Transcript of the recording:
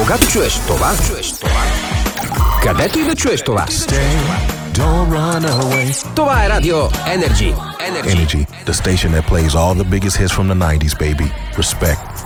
Кога чуеш това? Където и да чуеш това? Don't run away. Това е Радио Energy. Energy, the station that plays all the biggest hits from the 90s, baby. Respect.